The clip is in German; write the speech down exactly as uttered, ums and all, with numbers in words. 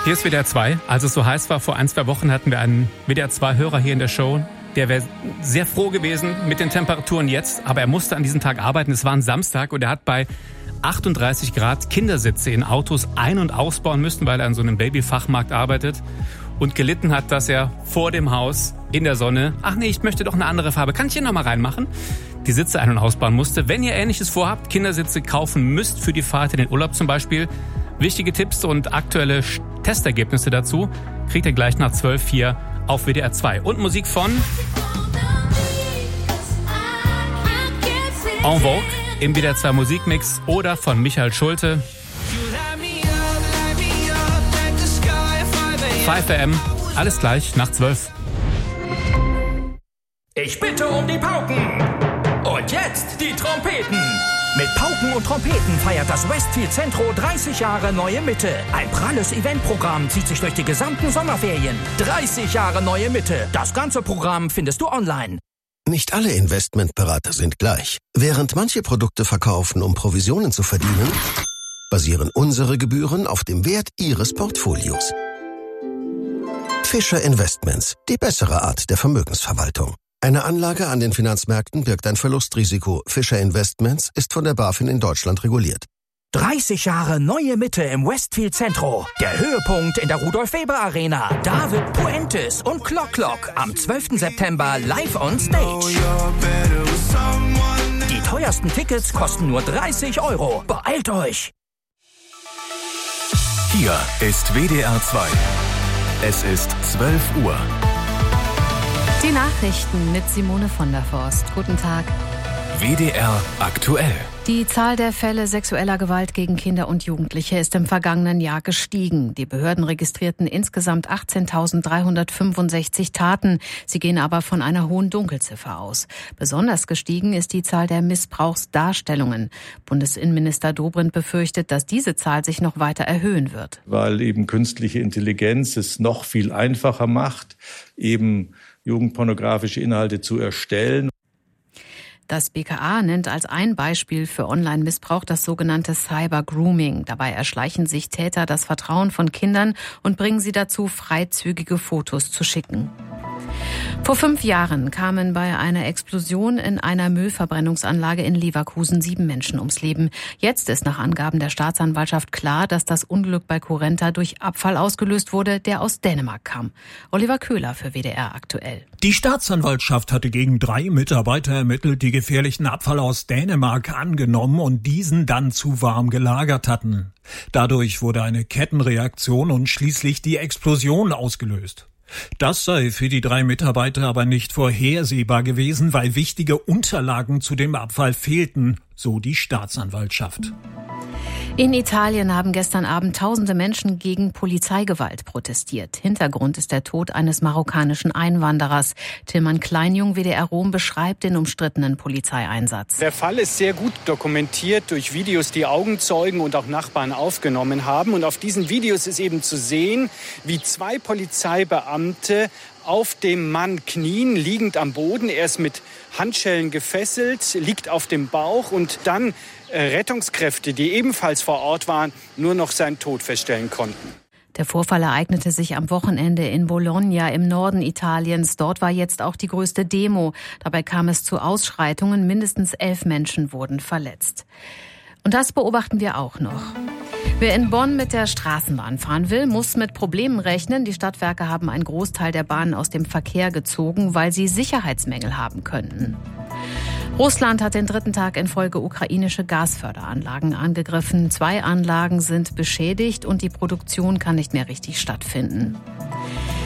Hier ist W D R zwei. Als es so heiß war, vor ein, zwei Wochen hatten wir einen W D R zwei Hörer hier in der Show. Der wäre sehr froh gewesen mit den Temperaturen jetzt, aber er musste an diesem Tag arbeiten. Es war ein Samstag und er hat bei achtunddreißig Grad Kindersitze in Autos ein- und ausbauen müssen, weil er an so einem Babyfachmarkt arbeitet und gelitten hat, dass er vor dem Haus in der Sonne, ach nee, ich möchte doch eine andere Farbe, kann ich hier nochmal reinmachen, die Sitze ein- und ausbauen musste. Wenn ihr Ähnliches vorhabt, Kindersitze kaufen müsst für die Fahrt in den Urlaub zum Beispiel, wichtige Tipps und aktuelle Testergebnisse dazu kriegt ihr gleich nach zwölf hier auf W D R zwei. Und Musik von En Vogue im W D R zwei Musikmix oder von Michael Schulte. fünf A M, alles gleich nach zwölf. Ich bitte um die Pauken. Und jetzt die Trompeten. Mit Pauken und Trompeten feiert das Westfield Centro dreißig Jahre Neue Mitte. Ein pralles Eventprogramm zieht sich durch die gesamten Sommerferien. dreißig Jahre Neue Mitte. Das ganze Programm findest du online. Nicht alle Investmentberater sind gleich. Während manche Produkte verkaufen, um Provisionen zu verdienen, basieren unsere Gebühren auf dem Wert Ihres Portfolios. Fischer Investments, die bessere Art der Vermögensverwaltung. Eine Anlage an den Finanzmärkten birgt ein Verlustrisiko. Fischer Investments ist von der BaFin in Deutschland reguliert. dreißig Jahre Neue Mitte im Westfield Centro. Der Höhepunkt in der Rudolf-Weber-Arena. David Puentes und Clock Clock am zwölften September live on stage. Die teuersten Tickets kosten nur dreißig Euro. Beeilt euch! Hier ist W D R zwei. Es ist zwölf Uhr. Die Nachrichten mit Simone von der Forst. Guten Tag. W D R aktuell. Die Zahl der Fälle sexueller Gewalt gegen Kinder und Jugendliche ist im vergangenen Jahr gestiegen. Die Behörden registrierten insgesamt achtzehntausenddreihundertfünfundsechzig Taten. Sie gehen aber von einer hohen Dunkelziffer aus. Besonders gestiegen ist die Zahl der Missbrauchsdarstellungen. Bundesinnenminister Dobrindt befürchtet, dass diese Zahl sich noch weiter erhöhen wird. Weil eben künstliche Intelligenz es noch viel einfacher macht, eben jugendpornografische Inhalte zu erstellen. Das B K A nennt als ein Beispiel für Online-Missbrauch das sogenannte Cyber-Grooming. Dabei erschleichen sich Täter das Vertrauen von Kindern und bringen sie dazu, freizügige Fotos zu schicken. Vor fünf Jahren kamen bei einer Explosion in einer Müllverbrennungsanlage in Leverkusen sieben Menschen ums Leben. Jetzt ist nach Angaben der Staatsanwaltschaft klar, dass das Unglück bei Currenta durch Abfall ausgelöst wurde, der aus Dänemark kam. Oliver Köhler für W D R aktuell. Die Staatsanwaltschaft hatte gegen drei Mitarbeiter ermittelt, die gefährlichen Abfall aus Dänemark angenommen und diesen dann zu warm gelagert hatten. Dadurch wurde eine Kettenreaktion und schließlich die Explosion ausgelöst. Das sei für die drei Mitarbeiter aber nicht vorhersehbar gewesen, weil wichtige Unterlagen zu dem Abfall fehlten, so die Staatsanwaltschaft. In Italien haben gestern Abend tausende Menschen gegen Polizeigewalt protestiert. Hintergrund ist der Tod eines marokkanischen Einwanderers. Tilman Kleinjung, W D R Rom, beschreibt den umstrittenen Polizeieinsatz. Der Fall ist sehr gut dokumentiert durch Videos, die Augenzeugen und auch Nachbarn aufgenommen haben. Und auf diesen Videos ist eben zu sehen, wie zwei Polizeibeamte auf dem Mann knien, liegend am Boden. Er ist mit Handschellen gefesselt, liegt auf dem Bauch und dann Rettungskräfte, die ebenfalls vor Ort waren, nur noch seinen Tod feststellen konnten. Der Vorfall ereignete sich am Wochenende in Bologna im Norden Italiens. Dort war jetzt auch die größte Demo. Dabei kam es zu Ausschreitungen. Mindestens elf Menschen wurden verletzt. Und das beobachten wir auch noch. Wer in Bonn mit der Straßenbahn fahren will, muss mit Problemen rechnen. Die Stadtwerke haben einen Großteil der Bahnen aus dem Verkehr gezogen, weil sie Sicherheitsmängel haben könnten. Russland hat den dritten Tag in Folge ukrainische Gasförderanlagen angegriffen. Zwei Anlagen sind beschädigt und die Produktion kann nicht mehr richtig stattfinden.